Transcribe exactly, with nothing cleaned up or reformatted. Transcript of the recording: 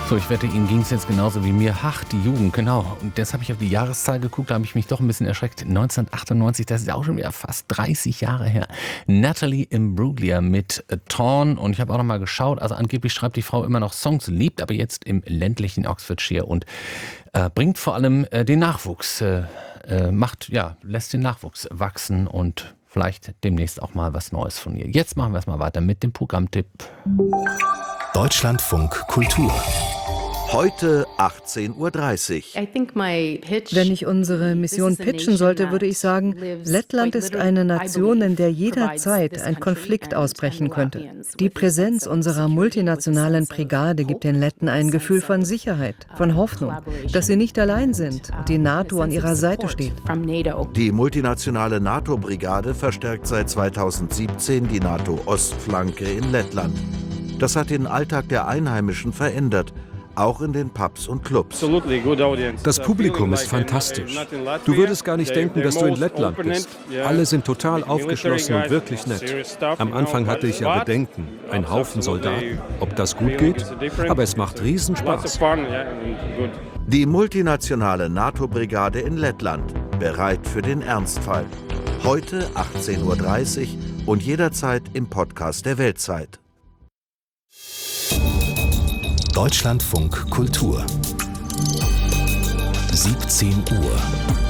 So, ich wette, Ihnen ging es jetzt genauso wie mir. Ach, die Jugend, genau. Und jetzt habe ich auf die Jahreszahl geguckt, da habe ich mich doch ein bisschen erschreckt. neunzehnhundertachtundneunzig, das ist ja auch schon wieder fast dreißig Jahre her. Natalie Imbruglia mit Torn. Und ich habe auch noch mal geschaut, also angeblich schreibt die Frau immer noch Songs, lebt aber jetzt im ländlichen Oxfordshire und äh, bringt vor allem äh, den Nachwuchs, äh, äh, macht, ja, lässt den Nachwuchs wachsen und vielleicht demnächst auch mal was Neues von ihr. Jetzt machen wir es mal weiter mit dem Programmtipp. Deutschlandfunk Kultur. Heute achtzehn Uhr dreißig. Wenn ich unsere Mission pitchen sollte, würde ich sagen, Lettland ist eine Nation, in der jederzeit ein Konflikt ausbrechen könnte. Die Präsenz unserer multinationalen Brigade gibt den Letten ein Gefühl von Sicherheit, von Hoffnung, dass sie nicht allein sind und die NATO an ihrer Seite steht. Die multinationale NATO-Brigade verstärkt seit zweitausendsiebzehn die NATO-Ostflanke in Lettland. Das hat den Alltag der Einheimischen verändert, auch in den Pubs und Clubs. Das Publikum ist fantastisch. Du würdest gar nicht denken, dass du in Lettland bist. Alle sind total aufgeschlossen und wirklich nett. Am Anfang hatte ich ja Bedenken, ein Haufen Soldaten, ob das gut geht, aber es macht Riesenspaß. Die multinationale NATO-Brigade in Lettland, bereit für den Ernstfall. Heute achtzehn Uhr dreißig und jederzeit im Podcast der Weltzeit. Deutschlandfunk Kultur. siebzehn Uhr.